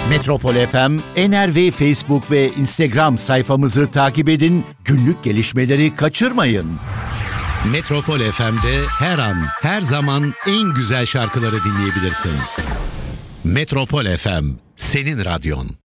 Metropol FM, NRV Facebook ve Instagram sayfamızı takip edin, günlük gelişmeleri kaçırmayın. Metropol FM'de her an, her zaman en güzel şarkıları dinleyebilirsin. Metropol FM, senin radyon.